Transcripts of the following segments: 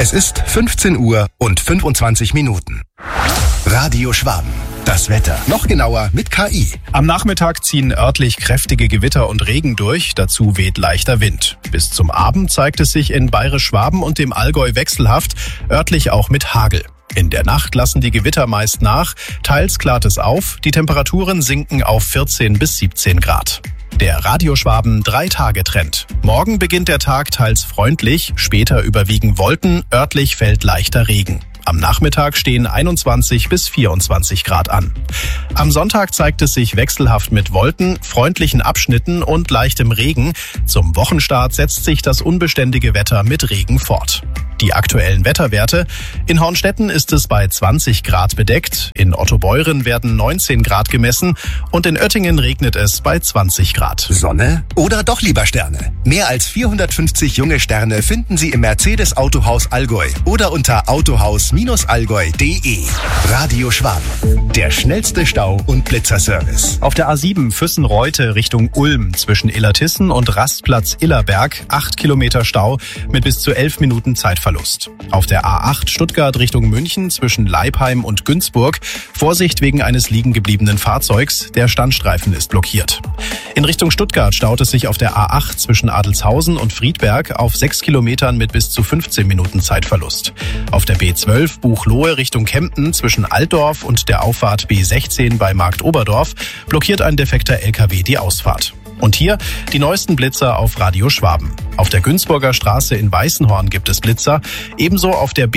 Es ist 15 Uhr und 25 Minuten. Radio Schwaben. Das Wetter. Noch genauer mit KI. Am Nachmittag ziehen örtlich kräftige Gewitter und Regen durch. Dazu weht leichter Wind. Bis zum Abend zeigt es sich in Bayerisch-Schwaben und dem Allgäu wechselhaft, örtlich auch mit Hagel. In der Nacht lassen die Gewitter meist nach, teils klart es auf, die Temperaturen sinken auf 14 bis 17 Grad. Der Radio Schwaben 3-Tage-Trend. Morgen beginnt der Tag teils freundlich, später überwiegen Wolken, örtlich fällt leichter Regen. Am Nachmittag stehen 21 bis 24 Grad an. Am Sonntag zeigt es sich wechselhaft mit Wolken, freundlichen Abschnitten und leichtem Regen. Zum Wochenstart setzt sich das unbeständige Wetter mit Regen fort. Die aktuellen Wetterwerte. In Hornstetten ist es bei 20 Grad bedeckt, in Ottobeuren werden 19 Grad gemessen und in Oettingen regnet es bei 20 Grad. Sonne oder doch lieber Sterne? Mehr als 450 junge Sterne finden Sie im Mercedes Autohaus Allgäu oder unter autohaus-allgäu.de. Radio Schwaben, der schnellste Stau- und Blitzerservice. Auf der A7 Füssen-Reute Richtung Ulm zwischen Illertissen und Rastplatz Illerberg 8 Kilometer Stau mit bis zu 11 Minuten Zeitverlust. Auf der A8 Stuttgart Richtung München zwischen Leipheim und Günzburg Vorsicht wegen eines liegen gebliebenen Fahrzeugs, der Standstreifen ist blockiert. In Richtung Stuttgart staut es sich auf der A8 zwischen Adelshausen und Friedberg auf 6 Kilometern mit bis zu 15 Minuten Zeitverlust. Auf der B12 Buchloe Richtung Kempten zwischen Altdorf und der Auffahrt B16 bei Marktoberdorf blockiert ein defekter LKW die Ausfahrt. Und hier die neuesten Blitzer auf Radio Schwaben. Auf der Günzburger Straße in Weißenhorn gibt es Blitzer, ebenso auf der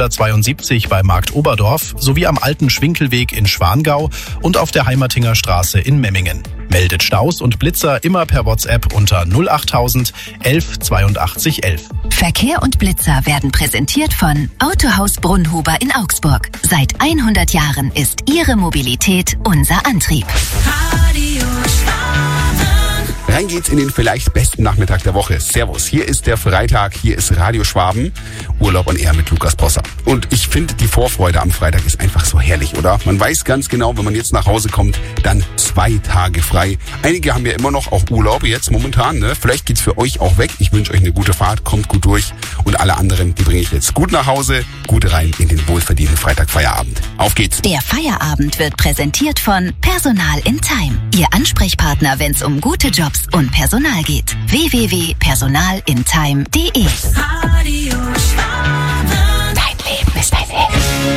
B472 bei Marktoberdorf sowie am alten Schwinkelweg in Schwangau und auf der Heimatinger Straße in Memmingen. Meldet Staus und Blitzer immer per WhatsApp unter 08000 11 82 11. Verkehr und Blitzer werden präsentiert von Autohaus Brunnhuber in Augsburg. Seit 100 Jahren ist Ihre Mobilität unser Antrieb. Radio Schwaben. Rein geht's in den vielleicht besten Nachmittag der Woche. Servus, hier ist der Freitag, hier ist Radio Schwaben, Urlaub on Air mit Lukas Prosser. Und ich finde, die Vorfreude am Freitag ist einfach so herrlich, oder? Man weiß ganz genau, wenn man jetzt nach Hause kommt, dann 2 Tage frei. Einige haben ja immer noch auch Urlaub jetzt momentan, ne? Vielleicht geht's für euch auch weg. Ich wünsche euch eine gute Fahrt, kommt gut durch. Und alle anderen, die bringe ich jetzt gut nach Hause, gut rein in den wohlverdienten Freitag-Feierabend. Auf geht's! Der Feierabend wird präsentiert von Personal in Time. Ihr Ansprechpartner, wenn es um gute Jobs und Personal geht. www.personalintime.de.